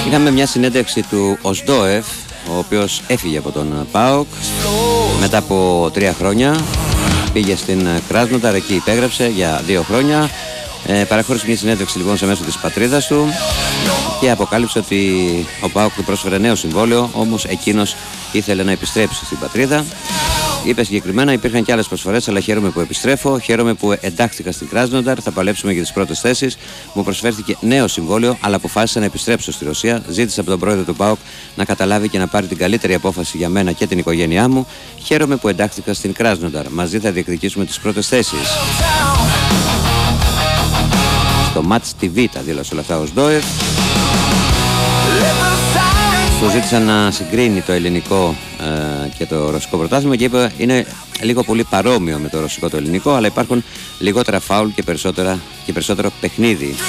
Είχαμε μια συνέντευξη του Οσντόεφ, ο οποίος έφυγε από τον ΠΑΟΚ μετά από 3 χρόνια. Πήγε στην Κράσνονταρ, εκεί υπέγραψε για 2 χρόνια. Παραχώρησε μια συνέντευξη λοιπόν σε μέσο της πατρίδας του και αποκάλυψε ότι ο ΠΑΟΚ του πρόσφερε νέο συμβόλαιο, όμως εκείνος ήθελε να επιστρέψει στην πατρίδα. Είπε συγκεκριμένα: υπήρχαν και άλλες προσφορές, αλλά χαίρομαι που επιστρέφω. Χαίρομαι που εντάχθηκα στην Κράσνονταρ. Θα παλέψουμε για τις πρώτες θέσεις. Μου προσφέρθηκε νέο συμβόλαιο, αλλά αποφάσισα να επιστρέψω στη Ρωσία. Ζήτησα από τον πρόεδρο του ΠΑΟΚ να καταλάβει και να πάρει την καλύτερη απόφαση για μένα και την οικογένειά μου. Χαίρομαι που εντάχθηκα στην Κράσνονταρ. Μαζί θα διεκδικήσουμε τις πρώτες θέσεις. Στο Match TV τα δήλωσε όλα αυτά ο Οσντόεφ. Του ζήτησαν να συγκρίνει το ελληνικό και το ρωσικό πρωτάθλημα και είπε είναι λίγο πολύ παρόμοιο με το ρωσικό το ελληνικό, αλλά υπάρχουν λιγότερα φάουλ και περισσότερο παιχνίδι.